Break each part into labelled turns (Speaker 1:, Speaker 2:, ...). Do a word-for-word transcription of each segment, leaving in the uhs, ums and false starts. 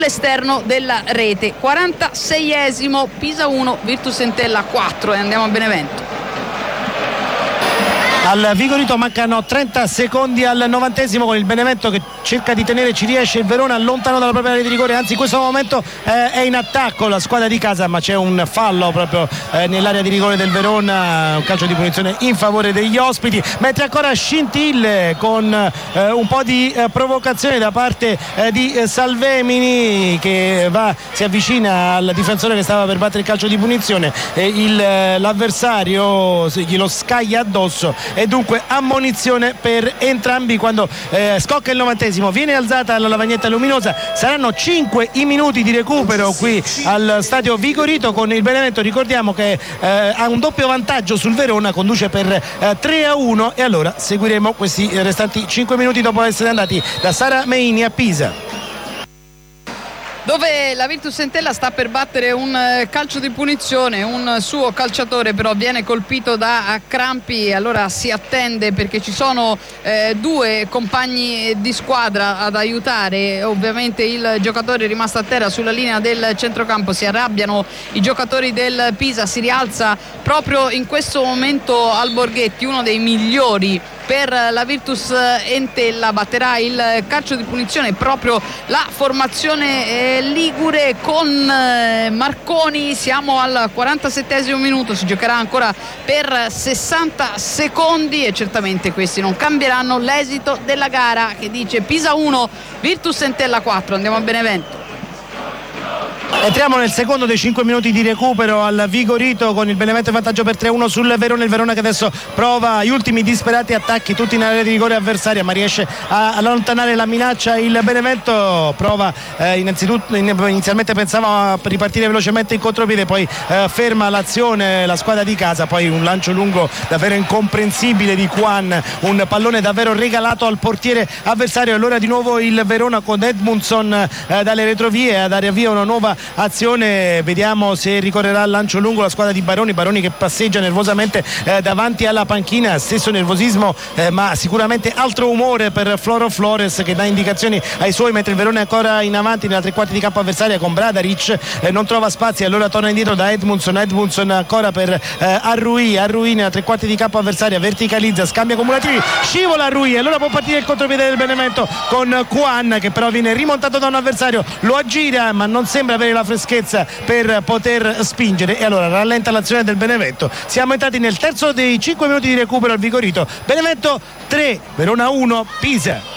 Speaker 1: all'esterno della rete. quarantaseiesimo, Pisa uno, Virtus Entella quattro, e andiamo a Benevento.
Speaker 2: Al Vigorito mancano trenta secondi al novantesimo, con il Benevento che cerca di tenere, ci riesce. Il Verona lontano dalla propria area di rigore, anzi in questo momento eh, è in attacco la squadra di casa, ma c'è un fallo proprio eh, nell'area di rigore del Verona, un calcio di punizione in favore degli ospiti, mentre ancora scintille con eh, un po' di eh, provocazione da parte eh, di eh, Salvemini, che va, si avvicina al difensore che stava per battere il calcio di punizione, e il, eh, l'avversario glielo scaglia addosso, e dunque ammonizione per entrambi. Quando eh, scocca il novantesimo viene alzata la lavagnetta luminosa. Saranno cinque i minuti di recupero qui al stadio Vigorito, con il Benevento, ricordiamo che eh, ha un doppio vantaggio sul Verona, conduce per eh, tre a uno, e allora seguiremo questi restanti cinque minuti dopo essere andati da Sara Meini a Pisa,
Speaker 1: dove la Virtus Entella sta per battere un calcio di punizione. Un suo calciatore però viene colpito da crampi, e allora si attende, perché ci sono eh, due compagni di squadra ad aiutare. Ovviamente il giocatore è rimasto a terra sulla linea del centrocampo, si arrabbiano i giocatori del Pisa, si rialza proprio in questo momento Alborghetti, uno dei migliori per la Virtus Entella, batterà il calcio di punizione proprio la formazione eh, ligure con eh, Marconi. Siamo al quarantasettesimo minuto, si giocherà ancora per sessanta secondi, e certamente questi non cambieranno l'esito della gara, che dice Pisa uno, Virtus Entella quattro. Andiamo a Benevento.
Speaker 2: Entriamo nel secondo dei cinque minuti di recupero al Vigorito, con il Benevento in vantaggio per tre a uno sul Verona. Il Verona che adesso prova gli ultimi disperati attacchi, tutti in area di rigore avversaria, ma riesce a allontanare la minaccia. Il Benevento prova eh, innanzitutto inizialmente pensava a ripartire velocemente in contropiede, poi eh, ferma l'azione la squadra di casa, poi un lancio lungo davvero incomprensibile di Juan, un pallone davvero regalato al portiere avversario. Allora di nuovo il Verona con Edmundson eh, dalle retrovie a dare via una nuova azione. Vediamo se ricorrerà al lancio lungo la squadra di Baroni Baroni che passeggia nervosamente eh, davanti alla panchina, stesso nervosismo eh, ma sicuramente altro umore per Floro Flores, che dà indicazioni ai suoi, mentre il Verona è ancora in avanti nella tre quarti di campo avversaria con Bradaric, eh, non trova spazi, allora torna indietro da Edmundson Edmundson ancora per eh, Arrui Arrui nella tre quarti di campo avversaria, verticalizza, scambia cumulativi, scivola Arrui, allora può partire il contropiede del Benevento con Juan, che però viene rimontato da un avversario, lo aggira ma non sembra avere la freschezza per poter spingere, e allora rallenta l'azione del Benevento. Siamo entrati nel terzo dei cinque minuti di recupero al Vigorito. Benevento tre, Verona uno, Pisa.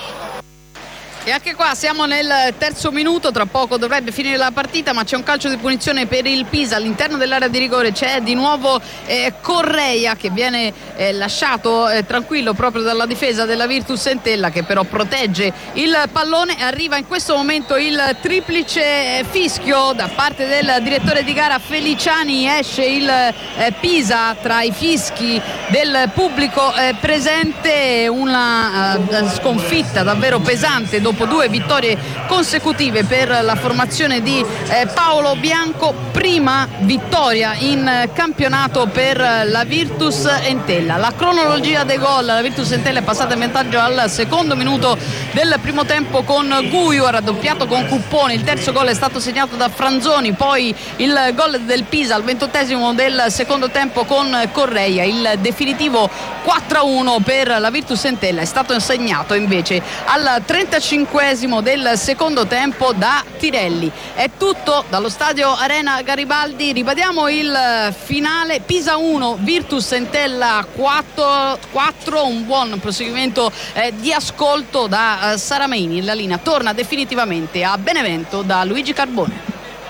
Speaker 1: E anche qua siamo nel terzo minuto, tra poco dovrebbe finire la partita, ma c'è un calcio di punizione per il Pisa all'interno dell'area di rigore. C'è di nuovo eh, Correia che viene eh, lasciato eh, tranquillo proprio dalla difesa della Virtus Entella, che però protegge il pallone. Arriva in questo momento il triplice fischio da parte del direttore di gara Feliciani, esce il eh, Pisa tra i fischi del pubblico eh, presente. Una eh, sconfitta davvero pesante dopo dopo due vittorie consecutive per la formazione di eh, Paolo Bianco, prima vittoria in campionato per la Virtus Entella. La cronologia dei gol: la Virtus Entella è passata in vantaggio al secondo minuto del primo tempo con Guiu, ha raddoppiato con Cuppone, il terzo gol è stato segnato da Franzoni, poi il gol del Pisa al ventottesimo del secondo tempo con Correia. Il definitivo quattro a uno per la Virtus Entella è stato segnato invece al trentacinquesimo del secondo tempo da Tirelli. È tutto dallo stadio Arena Garibaldi. Ribadiamo il finale: Pisa uno, Virtus Entella quattro. Un buon proseguimento eh, di ascolto da eh, Sara Meini. La linea torna definitivamente a Benevento da Luigi Carbone.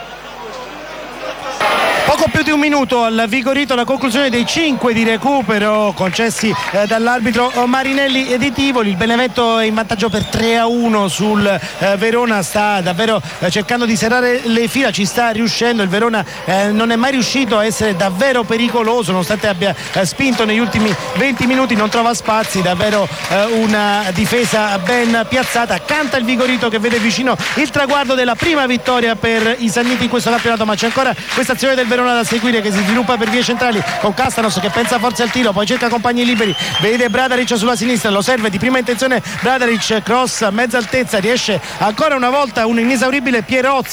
Speaker 2: Poco più di un minuto al Vigorito, la conclusione dei cinque di recupero concessi eh, dall'arbitro Marinelli e di Tivoli. Il Benevento è in vantaggio per tre a uno sul eh, Verona, sta davvero eh, cercando di serrare le fila, ci sta riuscendo. Il Verona eh, non è mai riuscito a essere davvero pericoloso, nonostante abbia eh, spinto negli ultimi venti minuti, non trova spazi, davvero eh, una difesa ben piazzata. Canta il Vigorito che vede vicino il traguardo della prima vittoria per i Sanniti in questo campionato, ma c'è ancora questa azione del Verona da seguire che si sviluppa per vie centrali con Castanos che pensa forse al tiro, poi cerca compagni liberi, vede Bradaric sulla sinistra, lo serve di prima intenzione Bradaric, cross mezza altezza, riesce ancora una volta un inesauribile Pieroz